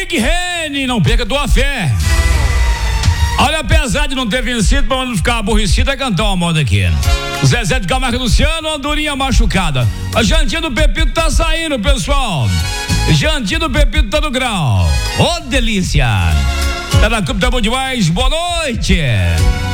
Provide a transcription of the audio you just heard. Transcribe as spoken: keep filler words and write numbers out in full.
Big Rene, não perca tua fé. Olha, apesar de não ter vencido, pra não ficar aborrecido, é cantar uma moda aqui. Zezé de Camargo e Luciano, Andorinha machucada. A jantinha do Pepito tá saindo, pessoal. Jantinha do Pepito tá no grau. Ô, delícia. Tá na Clube, tá bom demais. Boa noite.